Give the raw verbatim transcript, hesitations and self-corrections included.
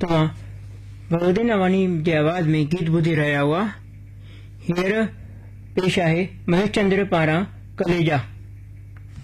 तव्हां भगवती नवानी जे आवाज़ में गीत ॿुधी रहिया हुआ। हींअर पेश आहे महेश चंद्र पारां कलेजा।